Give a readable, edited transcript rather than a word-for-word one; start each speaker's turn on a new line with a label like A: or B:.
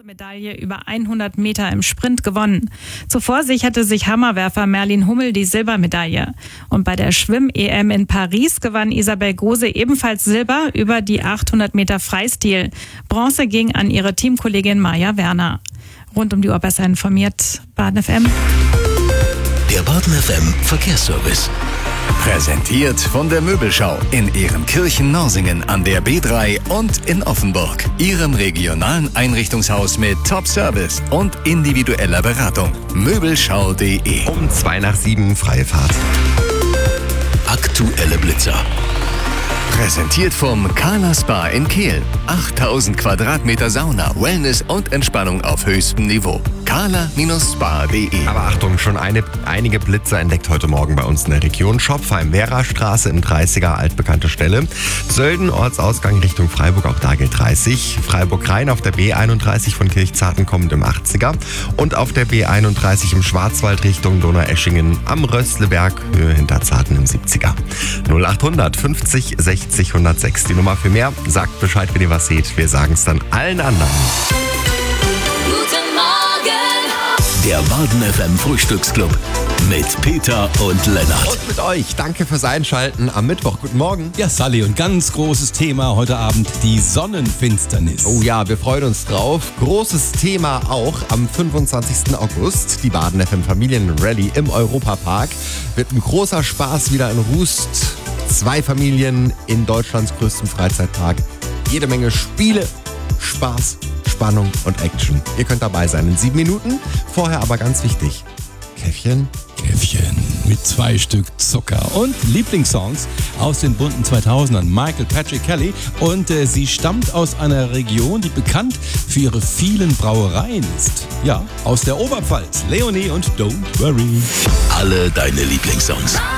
A: Medaille über 100 Meter im Sprint gewonnen. Zuvor sicherte sich Hammerwerfer Merlin Hummel die Silbermedaille. Und bei der Schwimm-EM in Paris gewann Isabel Gose ebenfalls Silber über die 800 Meter Freistil. Bronze ging an ihre Teamkollegin Maja Werner. Rund um die Uhr besser informiert, Baden FM.
B: Der Baden FM Verkehrsservice. Präsentiert von der Möbelschau in Ehrenkirchen-Norsingen an der B3 und in Offenburg. Ihrem regionalen Einrichtungshaus mit Top-Service und individueller Beratung. Möbelschau.de.
C: Um 6:02 freie Fahrt.
B: Aktuelle Blitzer. Präsentiert vom Kala Spa in Kehl. 8000 Quadratmeter Sauna, Wellness und Entspannung auf höchstem Niveau. kala-spa.de.
C: Aber Achtung, schon einige Blitzer entdeckt heute Morgen bei uns in der Region. Schopfheim, Werastraße im 30er, altbekannte Stelle. Sölden, Ortsausgang Richtung Freiburg, auch da gilt 30. Freiburg-Rhein auf der B31 von Kirchzarten kommend im 80er. Und auf der B31 im Schwarzwald Richtung Donaueschingen am Röstleberg, Höhe Hinterzarten im 70er. 0800 50 60 106. Die Nummer für mehr. Sagt Bescheid, wenn ihr was seht. Wir sagen es dann allen anderen.
D: Guten Morgen!
B: Der Baden FM Frühstücksclub mit Peter und Lennart.
C: Und mit euch. Danke fürs Einschalten am Mittwoch. Guten Morgen.
E: Ja, Sally, und ganz großes Thema heute Abend, die Sonnenfinsternis.
C: Oh ja, wir freuen uns drauf. Großes Thema auch am 25. August. Die Baden FM Familienrallye im Europapark. Wird ein großer Spaß wieder in Rust. 2 Familien in Deutschlands größtem Freizeitpark. Jede Menge Spiele, Spaß, Spannung und Action. Ihr könnt dabei sein in 7 Minuten. Vorher aber ganz wichtig, Käffchen
E: mit 2 Stück Zucker und Lieblingssongs aus den bunten 2000ern. Michael Patrick Kelly, und sie stammt aus einer Region, die bekannt für ihre vielen Brauereien ist. Ja, aus der Oberpfalz. Leonie und Don't Worry.
B: Alle deine Lieblingssongs.